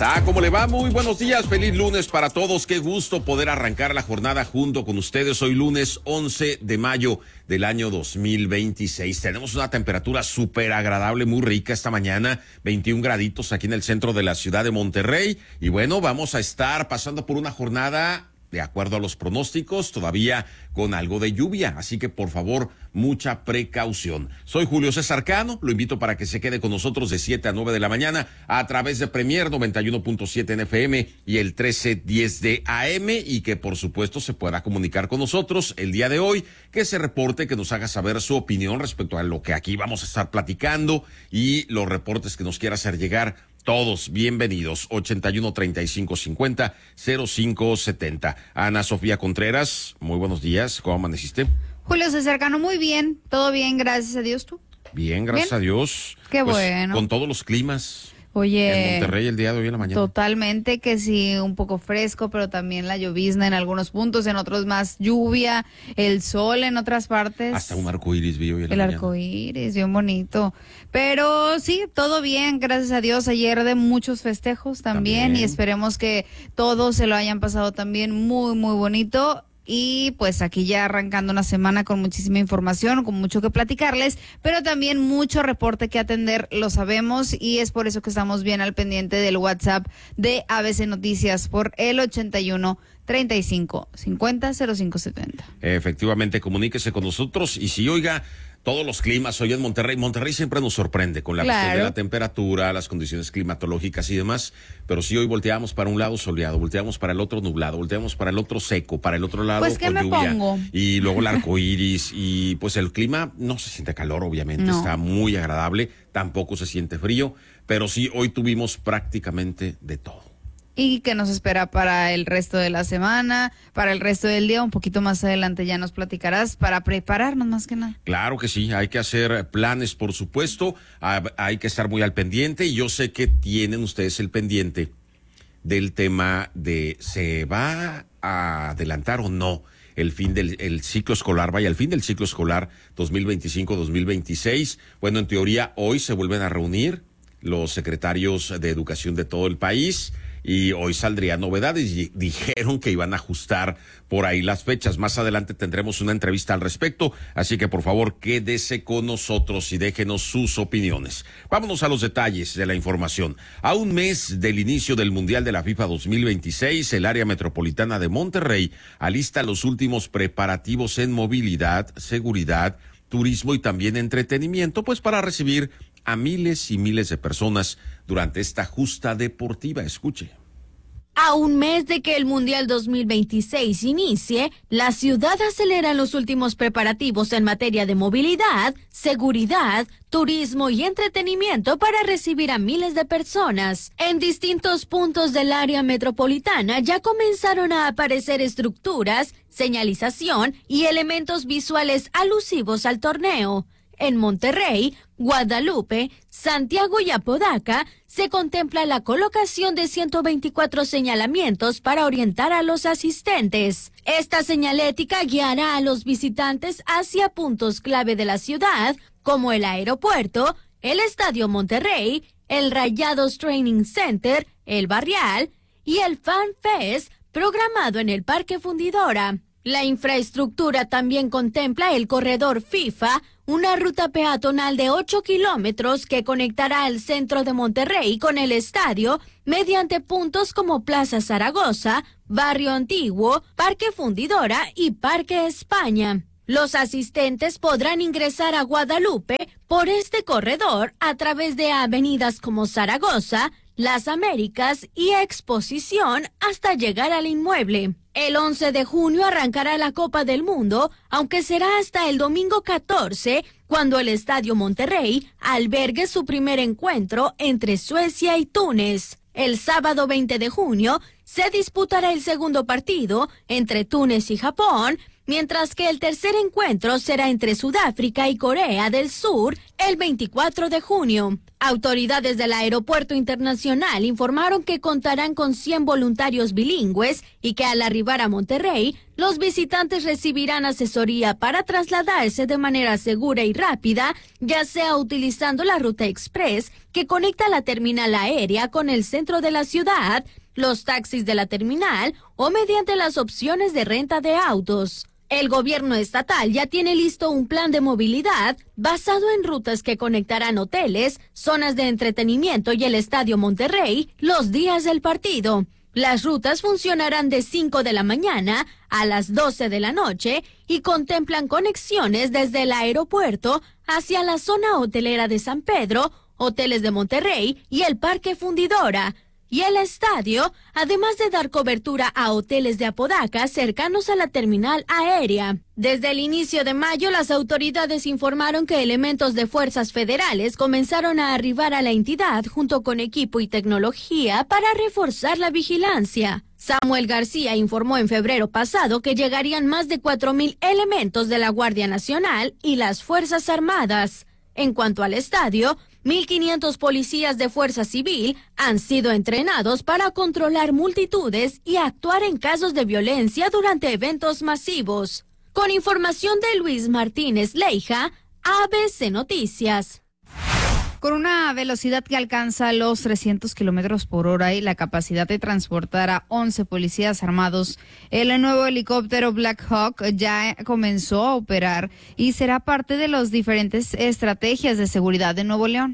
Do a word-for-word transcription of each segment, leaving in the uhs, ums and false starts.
está? ¿Cómo le va? Muy buenos días, feliz lunes para todos. Qué gusto poder arrancar la jornada junto con ustedes. Hoy lunes once de mayo del año dos mil veintiséis. Tenemos una temperatura súper agradable, muy rica esta mañana, veintiún graditos aquí en el centro de la ciudad de Monterrey. Y bueno, vamos a estar pasando por una jornada, de acuerdo a los pronósticos, todavía con algo de lluvia, así que por favor, mucha precaución. Soy Julio César Cano, lo invito para que se quede con nosotros de siete a nueve de la mañana a través de Premier noventa y uno punto siete en F M y el trece diez de A M, y que por supuesto se pueda comunicar con nosotros el día de hoy, que se reporte, que nos haga saber su opinión respecto a lo que aquí vamos a estar platicando y los reportes que nos quiera hacer llegar. Todos bienvenidos. ochenta y uno, treinta y cinco, cincuenta, cero cinco setenta. Ana Sofía Contreras, muy buenos días. ¿Cómo amaneciste? Julio César Cano, muy bien. Todo bien, gracias a Dios. ¿Tú? Bien, gracias ¿Bien? a Dios. Qué pues, bueno. Con todos los climas. Oye, En Monterrey el día de hoy en la mañana. Totalmente, que sí, un poco fresco, pero también la llovizna en algunos puntos, en otros más lluvia, el sol en otras partes. Hasta un arco iris vi hoy en la El mañana. arco iris, bien bonito. Pero sí, todo bien, gracias a Dios. Ayer de muchos festejos también, También. y esperemos que todos se lo hayan pasado también muy, muy bonito. Y pues aquí ya arrancando una semana con muchísima información, con mucho que platicarles, pero también mucho reporte que atender, lo sabemos, y es por eso que estamos bien al pendiente del WhatsApp de A B C Noticias por el ochenta y uno, treinta y cinco, cincuenta, cero cinco setenta. Efectivamente, comuníquese con nosotros y si oiga todos los climas hoy en Monterrey. Monterrey siempre nos sorprende con la Claro. cuestión de la temperatura, las condiciones climatológicas y demás, pero si hoy volteamos para un lado soleado, volteamos para el otro nublado, volteamos para el otro seco, para el otro lado Pues, ¿qué con me lluvia, pongo? y luego el arco iris, y pues el clima no se siente calor, obviamente, No. está muy agradable, tampoco se siente frío, pero sí hoy tuvimos prácticamente de todo. Y que nos espera para el resto de la semana, para el resto del día, un poquito más adelante ya nos platicarás para prepararnos más que nada. Claro que sí, hay que hacer planes, por supuesto, ha- hay que estar muy al pendiente, y yo sé que tienen ustedes el pendiente del tema de ¿se va a adelantar o no el fin del el ciclo escolar? Vaya, el fin del ciclo escolar dos mil veinticinco dos mil veintiséis. Bueno, en teoría hoy se vuelven a reunir los secretarios de educación de todo el país, y hoy saldrían novedades, y dijeron que iban a ajustar por ahí las fechas. Más adelante tendremos una entrevista al respecto, así que por favor quédese con nosotros y déjenos sus opiniones. Vámonos a los detalles de la información. A un mes del inicio del Mundial de la FIFA dos mil veintiséis, el área metropolitana de Monterrey alista los últimos preparativos en movilidad, seguridad, turismo y también entretenimiento, pues para recibir a miles y miles de personas durante esta justa deportiva. Escuche. A un mes de que el Mundial dos mil veintiséis inicie, la ciudad acelera los últimos preparativos en materia de movilidad, seguridad, turismo y entretenimiento para recibir a miles de personas. En distintos puntos del área metropolitana ya comenzaron a aparecer estructuras, señalización y elementos visuales alusivos al torneo. En Monterrey, Guadalupe, Santiago y Apodaca se contempla la colocación de ciento veinticuatro señalamientos para orientar a los asistentes. Esta señalética guiará a los visitantes hacia puntos clave de la ciudad, como el aeropuerto, el Estadio Monterrey, el Rayados Training Center, el Barrial y el Fan Fest programado en el Parque Fundidora. La infraestructura también contempla el corredor FIFA, una ruta peatonal de ocho kilómetros que conectará el centro de Monterrey con el estadio mediante puntos como Plaza Zaragoza, Barrio Antiguo, Parque Fundidora y Parque España. Los asistentes podrán ingresar a Guadalupe por este corredor a través de avenidas como Zaragoza, Las Américas y Exposición hasta llegar al inmueble. El once de junio arrancará la Copa del Mundo, aunque será hasta el domingo catorce, cuando el Estadio Monterrey albergue su primer encuentro entre Suecia y Túnez. El sábado veinte de junio se disputará el segundo partido entre Túnez y Japón, mientras que el tercer encuentro será entre Sudáfrica y Corea del Sur el veinticuatro de junio. Autoridades del Aeropuerto Internacional informaron que contarán con cien voluntarios bilingües y que al arribar a Monterrey, los visitantes recibirán asesoría para trasladarse de manera segura y rápida, ya sea utilizando la ruta express que conecta la terminal aérea con el centro de la ciudad, los taxis de la terminal o mediante las opciones de renta de autos. El gobierno estatal ya tiene listo un plan de movilidad basado en rutas que conectarán hoteles, zonas de entretenimiento y el Estadio Monterrey los días del partido. Las rutas funcionarán de cinco de la mañana a las doce de la noche y contemplan conexiones desde el aeropuerto hacia la zona hotelera de San Pedro, hoteles de Monterrey y el Parque Fundidora. Y el estadio, además de dar cobertura a hoteles de Apodaca cercanos a la terminal aérea. Desde el inicio de mayo, las autoridades informaron que elementos de fuerzas federales comenzaron a arribar a la entidad junto con equipo y tecnología para reforzar la vigilancia. Samuel García informó en febrero pasado que llegarían más de cuatro mil elementos de la Guardia Nacional y las Fuerzas Armadas. En cuanto al estadio, mil quinientos policías de Fuerza Civil han sido entrenados para controlar multitudes y actuar en casos de violencia durante eventos masivos. Con información de Luis Martínez Leija, A B C Noticias. Con una velocidad que alcanza los trescientos kilómetros por hora y la capacidad de transportar a once policías armados, el nuevo helicóptero Black Hawk ya comenzó a operar y será parte de las diferentes estrategias de seguridad de Nuevo León.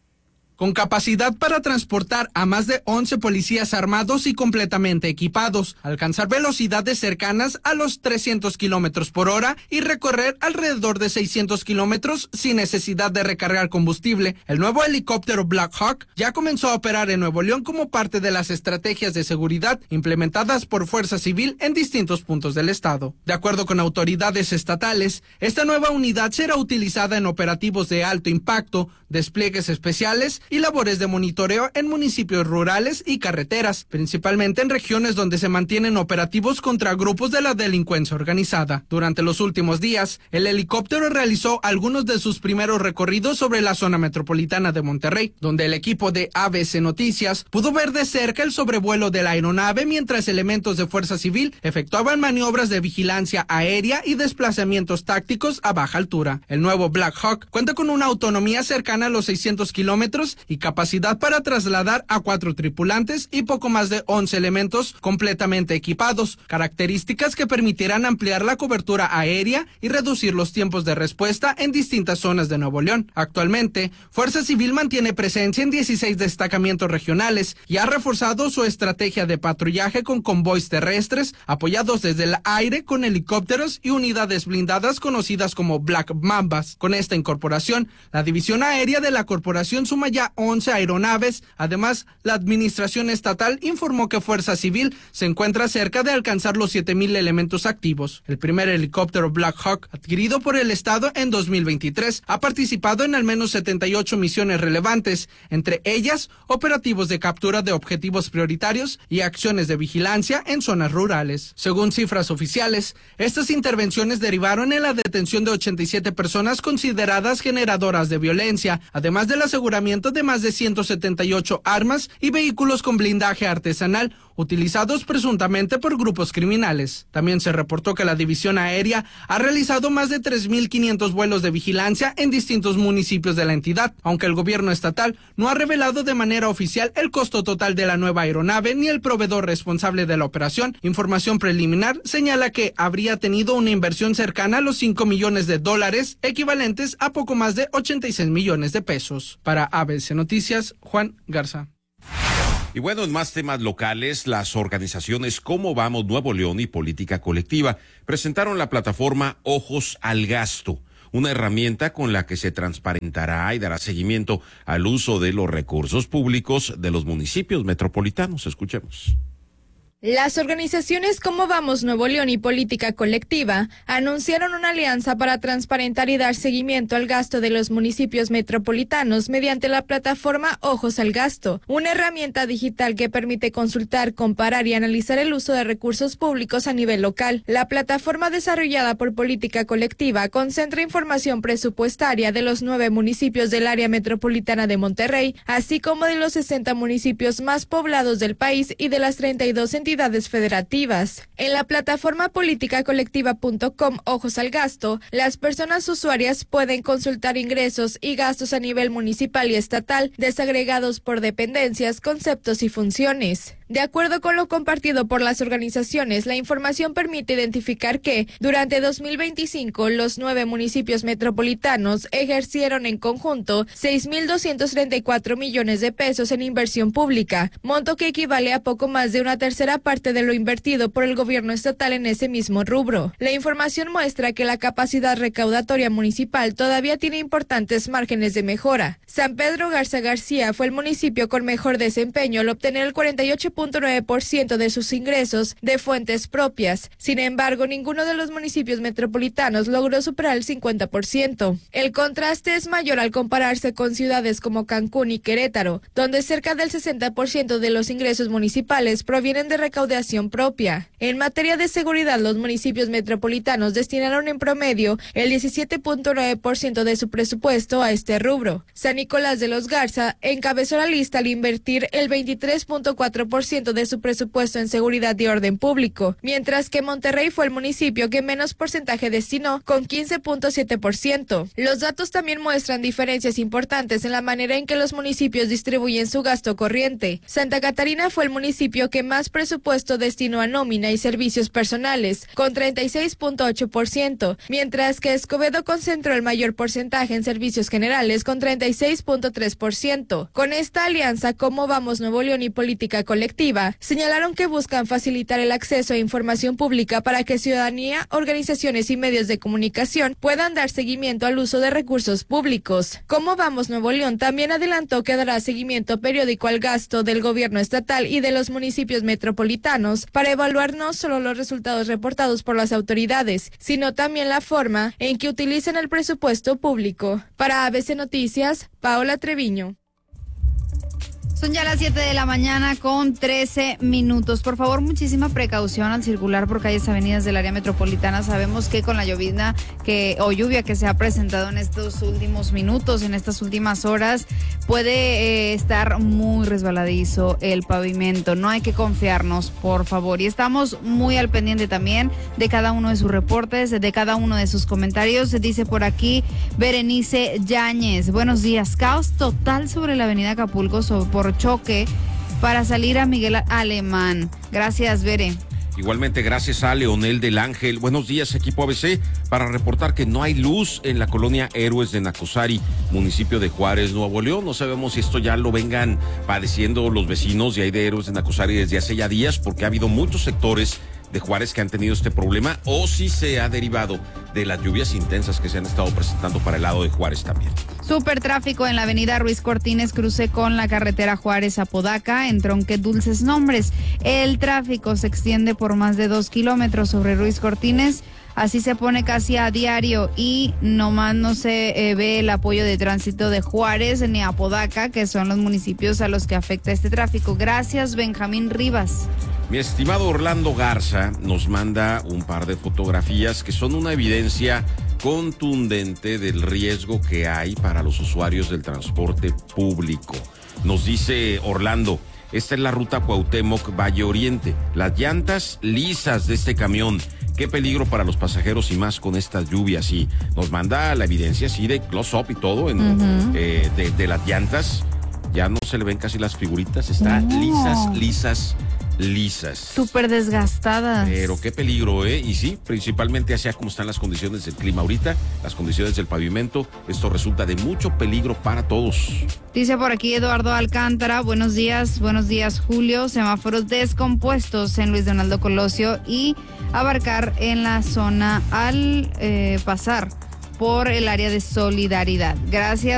Con capacidad para transportar a más de once policías armados y completamente equipados, alcanzar velocidades cercanas a los trescientos kilómetros por hora y recorrer alrededor de seiscientos kilómetros sin necesidad de recargar combustible, el nuevo helicóptero Black Hawk ya comenzó a operar en Nuevo León como parte de las estrategias de seguridad implementadas por Fuerza Civil en distintos puntos del estado. De acuerdo con autoridades estatales, esta nueva unidad será utilizada en operativos de alto impacto, despliegues especiales y labores de monitoreo en municipios rurales y carreteras, principalmente en regiones donde se mantienen operativos contra grupos de la delincuencia organizada. Durante los últimos días, el helicóptero realizó algunos de sus primeros recorridos sobre la zona metropolitana de Monterrey, donde el equipo de A B C Noticias pudo ver de cerca el sobrevuelo de la aeronave mientras elementos de Fuerza Civil efectuaban maniobras de vigilancia aérea y desplazamientos tácticos a baja altura. El nuevo Black Hawk cuenta con una autonomía cercana a los seiscientos kilómetros y capacidad para trasladar a cuatro tripulantes y poco más de once elementos completamente equipados, características que permitirán ampliar la cobertura aérea y reducir los tiempos de respuesta en distintas zonas de Nuevo León. Actualmente, Fuerza Civil mantiene presencia en dieciséis destacamentos regionales y ha reforzado su estrategia de patrullaje con convoys terrestres apoyados desde el aire con helicópteros y unidades blindadas conocidas como Black Mambas. Con esta incorporación, la división aérea de la corporación suma ya once aeronaves. Además, la administración estatal informó que Fuerza Civil se encuentra cerca de alcanzar los siete mil elementos activos. El primer helicóptero Black Hawk, adquirido por el estado en dos mil veintitrés, ha participado en al menos setenta y ocho misiones relevantes, entre ellas operativos de captura de objetivos prioritarios y acciones de vigilancia en zonas rurales. Según cifras oficiales, estas intervenciones derivaron en la detención de ochenta y siete personas consideradas generadoras de violencia, además del aseguramiento de más de ciento setenta y ocho armas y vehículos con blindaje artesanal utilizados presuntamente por grupos criminales. También se reportó que la División Aérea ha realizado más de tres mil quinientos vuelos de vigilancia en distintos municipios de la entidad, aunque el gobierno estatal no ha revelado de manera oficial el costo total de la nueva aeronave ni el proveedor responsable de la operación. Información preliminar señala que habría tenido una inversión cercana a los cinco millones de dólares, equivalentes a poco más de ochenta y seis millones de pesos. Para A B C Noticias, Juan Garza. Y bueno, en más temas locales, las organizaciones Cómo Vamos Nuevo León y Política Colectiva presentaron la plataforma Ojos al Gasto, una herramienta con la que se transparentará y dará seguimiento al uso de los recursos públicos de los municipios metropolitanos. Escuchemos. Las organizaciones como Vamos Nuevo León y Política Colectiva anunciaron una alianza para transparentar y dar seguimiento al gasto de los municipios metropolitanos mediante la plataforma Ojos al Gasto, una herramienta digital que permite consultar, comparar y analizar el uso de recursos públicos a nivel local. La plataforma desarrollada por Política Colectiva concentra información presupuestaria de los nueve municipios del área metropolitana de Monterrey, así como de los sesenta municipios más poblados del país y de las treinta y dos entidades federativas. En la plataforma política colectiva punto com Ojos al Gasto, las personas usuarias pueden consultar ingresos y gastos a nivel municipal y estatal, desagregados por dependencias, conceptos y funciones. De acuerdo con lo compartido por las organizaciones, la información permite identificar que, durante dos mil veinticinco, los nueve municipios metropolitanos ejercieron en conjunto seis mil doscientos treinta y cuatro millones de pesos en inversión pública, monto que equivale a poco más de una tercera parte de lo invertido por el gobierno estatal en ese mismo rubro. La información muestra que la capacidad recaudatoria municipal todavía tiene importantes márgenes de mejora. San Pedro Garza García fue el municipio con mejor desempeño al obtener el cuarenta y ocho punto nueve por ciento de sus ingresos de fuentes propias. Sin embargo, ninguno de los municipios metropolitanos logró superar el cincuenta por ciento. El contraste es mayor al compararse con ciudades como Cancún y Querétaro, donde cerca del sesenta por ciento de los ingresos municipales provienen de recaudación propia. En materia de seguridad, los municipios metropolitanos destinaron en promedio el diecisiete punto nueve por ciento de su presupuesto a este rubro. San Nicolás de los Garza encabezó la lista al invertir el veintitrés punto cuatro por ciento de su presupuesto en seguridad y orden público, mientras que Monterrey fue el municipio que menos porcentaje destinó, con quince punto siete por ciento. Los datos también muestran diferencias importantes en la manera en que los municipios distribuyen su gasto corriente. Santa Catarina fue el municipio que más presupuesto destinó a nómina y servicios personales, con treinta y seis punto ocho por ciento, mientras que Escobedo concentró el mayor porcentaje en servicios generales, con treinta y seis punto tres por ciento. Con esta alianza, como Vamos Nuevo León y Política Colectiva, señalaron que buscan facilitar el acceso a información pública para que ciudadanía, organizaciones y medios de comunicación puedan dar seguimiento al uso de recursos públicos. Como Vamos Nuevo León también adelantó que dará seguimiento periódico al gasto del gobierno estatal y de los municipios metropolitanos para evaluar no solo los resultados reportados por las autoridades, sino también la forma en que utilizan el presupuesto público. Para A B C Noticias, Paola Treviño. Son ya las siete de la mañana con trece minutos. Por favor, muchísima precaución al circular por calles, avenidas del área metropolitana. Sabemos que con la llovizna que, o lluvia que se ha presentado en estos últimos minutos, en estas últimas horas, puede eh, estar muy resbaladizo el pavimento. No hay que confiarnos, por favor. Y estamos muy al pendiente también de cada uno de sus reportes, de cada uno de sus comentarios. Se dice por aquí Berenice Yáñez. Buenos días. Caos total sobre la avenida Acapulco sobre, por choque para salir a Miguel Alemán. Gracias, Bere. Igualmente, gracias a Leonel del Ángel. Buenos días, equipo A B C, para reportar que no hay luz en la colonia Héroes de Nacosari, municipio de Juárez, Nuevo León. No sabemos si esto ya lo vengan padeciendo los vecinos de ahí de Héroes de Nacosari desde hace ya días, porque ha habido muchos sectores de Juárez que han tenido este problema, o si se ha derivado de las lluvias intensas que se han estado presentando para el lado de Juárez también. Super tráfico en la avenida Ruiz Cortines, cruce con la carretera Juárez-Apodaca, en Tronque Dulces Nombres. El tráfico se extiende por más de dos kilómetros sobre Ruiz Cortines. Así se pone casi a diario y nomás no se eh, ve el apoyo de tránsito de Juárez ni Apodaca, que son los municipios a los que afecta este tráfico. Gracias, Benjamín Rivas. Mi estimado Orlando Garza nos manda un par de fotografías que son una evidencia contundente del riesgo que hay para los usuarios del transporte público. Nos dice Orlando: esta es la ruta Cuauhtémoc Valle Oriente. Las llantas lisas de este camión. Qué peligro para los pasajeros y más con estas lluvias. Y nos manda la evidencia así de close-up y todo en, uh-huh. eh, de, de las llantas. Ya no se le ven casi las figuritas. Están no. lisas, lisas, lisas. Súper desgastadas. Pero qué peligro, ¿eh? Y sí, principalmente hacia cómo están las condiciones del clima ahorita, las condiciones del pavimento. Esto resulta de mucho peligro para todos. Dice por aquí Eduardo Alcántara: buenos días, buenos días, Julio. Semáforos descompuestos en Luis Donaldo Colosio y abarcar en la zona al eh, pasar por el área de Solidaridad. Gracias.